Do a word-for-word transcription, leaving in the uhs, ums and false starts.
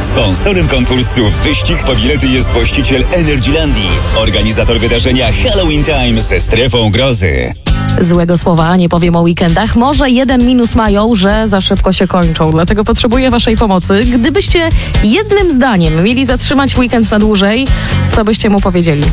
Sponsorem konkursu Wyścig po bilety jest właściciel Energylandii, organizator wydarzenia Halloween Time ze strefą grozy. Złego słowa nie powiem o weekendach. Może jeden minus mają, że za szybko się kończą. Dlatego potrzebuję waszej pomocy. Gdybyście jednym zdaniem mieli zatrzymać weekend na dłużej, co byście mu powiedzieli?